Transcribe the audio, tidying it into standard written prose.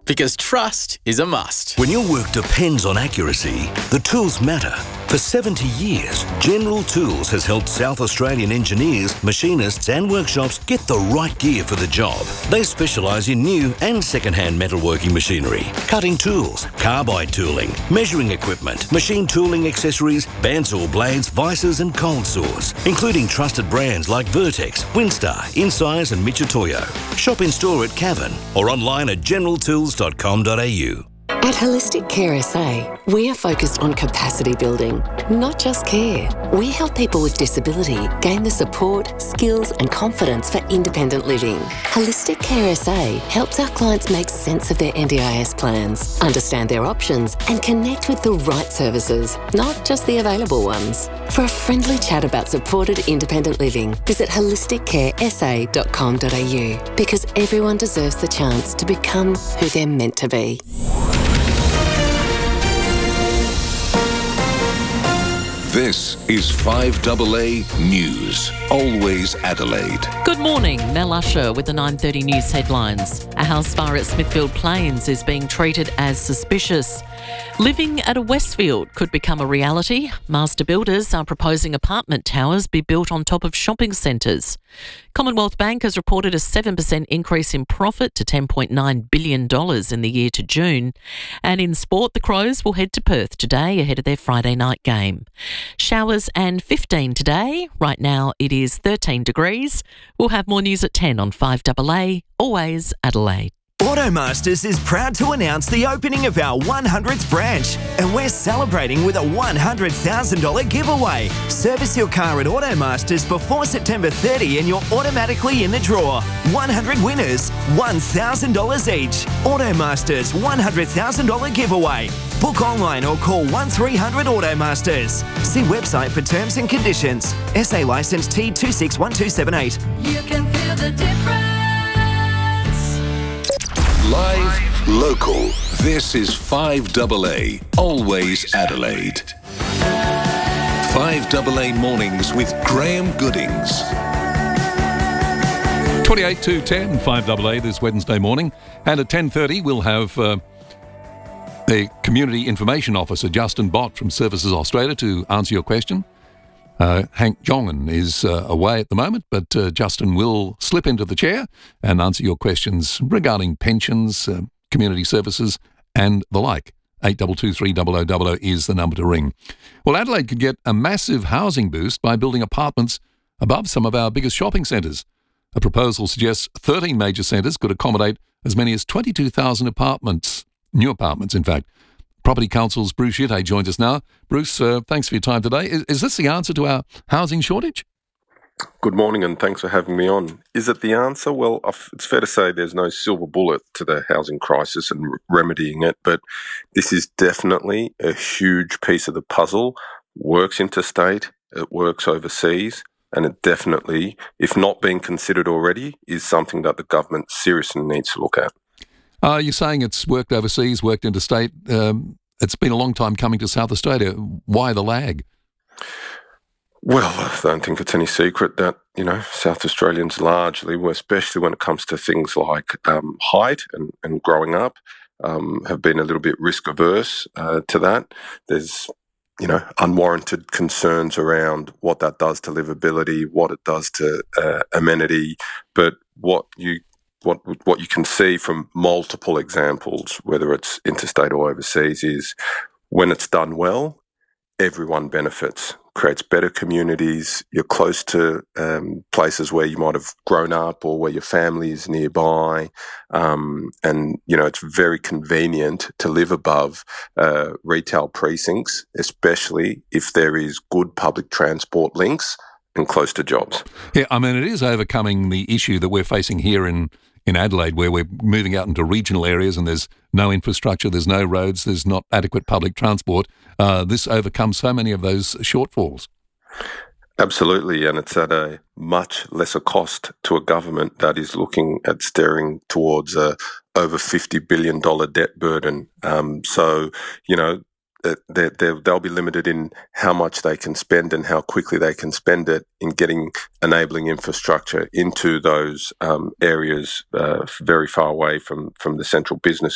because trust is a must. When your work depends on accuracy, the tools matter. For 70 years, General Tools has helped South Australian engineers, machinists and workshops get the right gear for the job. They specialise in new and second-hand metalworking machinery, cutting tools, carbide tooling, measuring equipment, machine tooling accessories, bandsaw blades, vices and cold saws, including trusted brands like Vertex, Winstar, Insize and Mitutoyo. Shop in store at Cavan or online at generaltools.com.au. At Holistic Care SA, we are focused on capacity building, not just care. We help people with disability gain the support, skills and confidence for independent living. Holistic Care SA helps our clients make sense of their NDIS plans, understand their options and connect with the right services, not just the available ones. For a friendly chat about supported independent living, visit holisticcaresa.com.au, because everyone deserves the chance to become who they're meant to be. This is 5AA News, always Adelaide. Good morning, Mel Usher with the 9:30 news headlines. A house fire at Smithfield Plains is being treated as suspicious. Living at a Westfield could become a reality. Master builders are proposing apartment towers be built on top of shopping centres. Commonwealth Bank has reported a 7% increase in profit to $10.9 billion in the year to June. And in sport, the Crows will head to Perth today ahead of their Friday night game. Showers and 15 today. Right now it is 13 degrees. We'll have more news at 10 on 5AA, always Adelaide. Automasters is proud to announce the opening of our 100th branch, and we're celebrating with a $100,000 giveaway. Service your car at Automasters before September 30 and you're automatically in the draw. 100 winners, $1,000 each. Automasters $100,000 giveaway. Book online or call 1300 Automasters. See website for terms and conditions. SA licence T261278. You can feel the difference. Live, local. This is 5AA, always Adelaide. 5AA Mornings with Graham Goodings. 28 to 10, 5AA this Wednesday morning. And at 10:30 we'll have the Community Information Officer, Justin Bott from Services Australia, to answer your question. Hank Jongen is away at the moment, but Justin will slip into the chair and answer your questions regarding pensions, community services and the like. 8223 is the number to ring. Well, Adelaide could get a massive housing boost by building apartments above some of our biggest shopping centres. A proposal suggests 13 major centres could accommodate as many as 22,000 apartments, new apartments in fact. Property Council's Bruce Yitte joins us now. Bruce, thanks for your time today. Is this the answer to our housing shortage? Good morning and thanks for having me on. Is it the answer? Well, it's fair to say there's no silver bullet to the housing crisis and remedying it, but this is definitely a huge piece of the puzzle. Works interstate, it works overseas, and it definitely, if not being considered already, is something that the government seriously needs to look at. You're saying it's worked overseas, worked interstate. It's been a long time coming to South Australia. Why the lag? Well, I don't think it's any secret that, South Australians largely, especially when it comes to things like height and growing up, have been a little bit risk averse to that. There's, unwarranted concerns around what that does to livability, what it does to amenity, but what you can see from multiple examples, whether it's interstate or overseas, is when it's done well, everyone benefits. Creates better communities. You're close to places where you might have grown up or where your family is nearby, and it's very convenient to live above retail precincts, especially if there is good public transport links and close to jobs. Yeah, I mean, it is overcoming the issue that we're facing here in Adelaide, where we're moving out into regional areas and there's no infrastructure, there's no roads, there's not adequate public transport. This overcomes so many of those shortfalls. Absolutely, and it's at a much lesser cost to a government that is looking at steering towards a over $50 billion debt burden. They'll be limited in how much they can spend and how quickly they can spend it in getting enabling infrastructure into those areas very far away from the central business